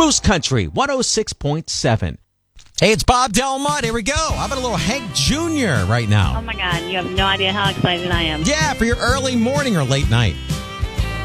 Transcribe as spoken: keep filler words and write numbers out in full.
Moose Country one oh six point seven. Hey, it's Bob Delmont. Here we go. How about a little Hank Junior right now? Oh, my God. You have no idea how excited I am. Yeah, for your early morning or late night.